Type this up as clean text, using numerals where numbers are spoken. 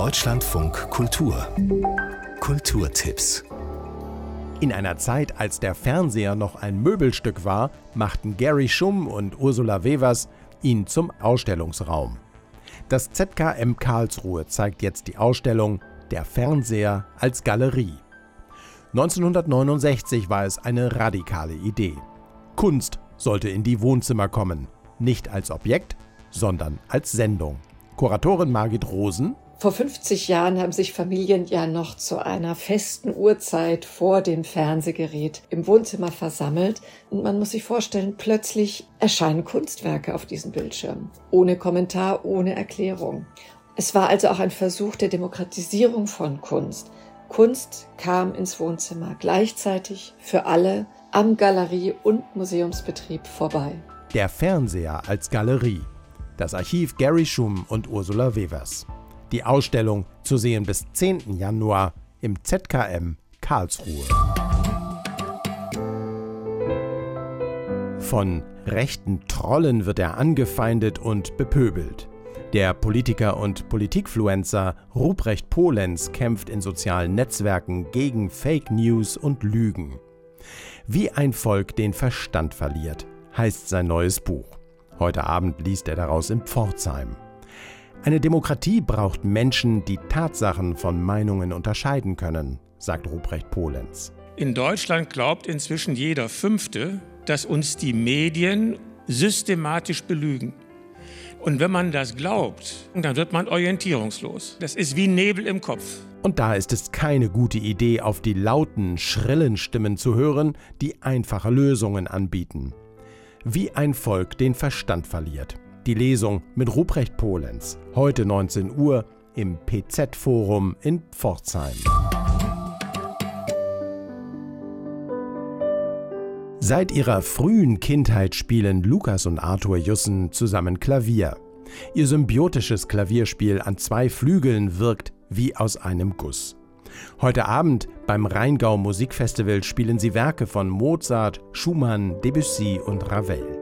Deutschlandfunk Kultur. Kulturtipps. In einer Zeit, als der Fernseher noch ein Möbelstück war, machten Gary Schumm und Ursula Wevers ihn zum Ausstellungsraum. Das ZKM Karlsruhe zeigt jetzt die Ausstellung Der Fernseher als Galerie. 1969 war es eine radikale Idee. Kunst sollte in die Wohnzimmer kommen, nicht als Objekt, sondern als Sendung. Kuratorin Margit Rosen: Vor 50 Jahren haben sich Familien ja noch zu einer festen Uhrzeit vor dem Fernsehgerät im Wohnzimmer versammelt. Und man muss sich vorstellen, plötzlich erscheinen Kunstwerke auf diesen Bildschirmen. Ohne Kommentar, ohne Erklärung. Es war also auch ein Versuch der Demokratisierung von Kunst. Kunst kam ins Wohnzimmer gleichzeitig für alle am Galerie- und Museumsbetrieb vorbei. Der Fernseher als Galerie. Das Archiv Gary Schumm und Ursula Wevers. Die Ausstellung zu sehen bis 10. Januar im ZKM Karlsruhe. Von rechten Trollen wird er angefeindet und bepöbelt. Der Politiker und Politikfluencer Ruprecht Polenz kämpft in sozialen Netzwerken gegen Fake News und Lügen. Wie ein Volk den Verstand verliert, heißt sein neues Buch. Heute Abend liest er daraus in Pforzheim. Eine Demokratie braucht Menschen, die Tatsachen von Meinungen unterscheiden können, sagt Ruprecht Polenz. In Deutschland glaubt inzwischen jeder Fünfte, dass uns die Medien systematisch belügen. Und wenn man das glaubt, dann wird man orientierungslos. Das ist wie Nebel im Kopf. Und da ist es keine gute Idee, auf die lauten, schrillen Stimmen zu hören, die einfache Lösungen anbieten. Wie ein Volk den Verstand verliert. Die Lesung mit Ruprecht Polenz. Heute 19 Uhr im PZ-Forum in Pforzheim. Seit ihrer frühen Kindheit spielen Lukas und Arthur Jussen zusammen Klavier. Ihr symbiotisches Klavierspiel an zwei Flügeln wirkt wie aus einem Guss. Heute Abend beim Rheingau Musikfestival spielen sie Werke von Mozart, Schumann, Debussy und Ravel.